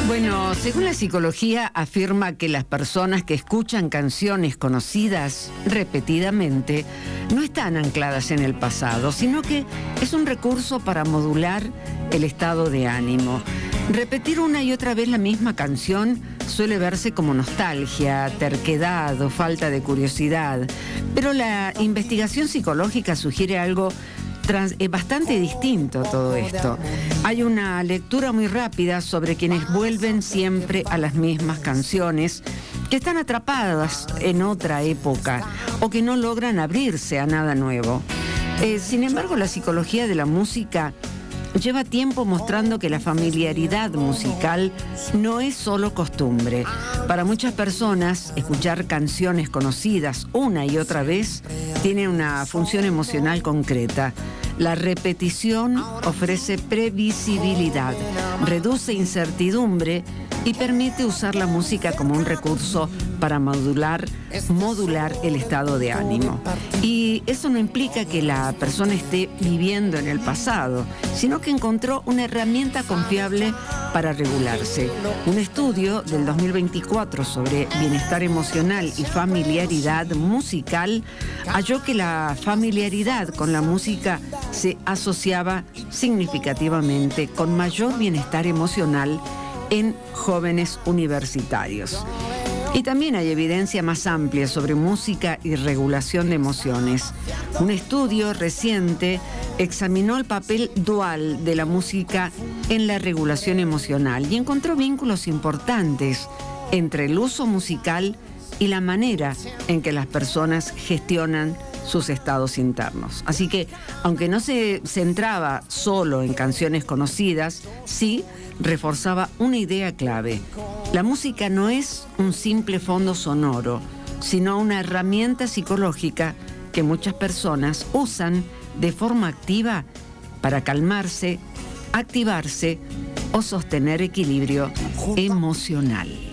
Bueno, según la psicología, afirma que las personas que escuchan canciones conocidas repetidamente no están ancladas en el pasado, sino que es un recurso para modular el estado de ánimo. Repetir una y otra vez la misma canción suele verse como nostalgia, terquedad o falta de curiosidad, pero la investigación psicológica sugiere algo bastante distinto a todo esto. Hay una lectura muy rápida sobre quienes vuelven siempre a las mismas canciones, que están atrapadas en otra época o que no logran abrirse a nada nuevo. Sin embargo, la psicología de la música lleva tiempo mostrando que la familiaridad musical no es solo costumbre. Para muchas personas, escuchar canciones conocidas una y otra vez tiene una función emocional concreta. La repetición ofrece previsibilidad, reduce incertidumbre y permite usar la música como un recurso para modular el estado de ánimo. Y eso no implica que la persona esté viviendo en el pasado, sino que encontró una herramienta confiable para regularse. Un estudio del 2024 sobre bienestar emocional y familiaridad musical halló que la familiaridad con la música se asociaba significativamente con mayor bienestar emocional en jóvenes universitarios. Y también hay evidencia más amplia sobre música y regulación de emociones. Un estudio reciente examinó el papel dual de la música en la regulación emocional y encontró vínculos importantes entre el uso musical y la manera en que las personas gestionan sus estados internos. Así que, aunque no se centraba solo en canciones conocidas, sí reforzaba una idea clave. La música no es un simple fondo sonoro, sino una herramienta psicológica que muchas personas usan de forma activa para calmarse, activarse o sostener equilibrio emocional.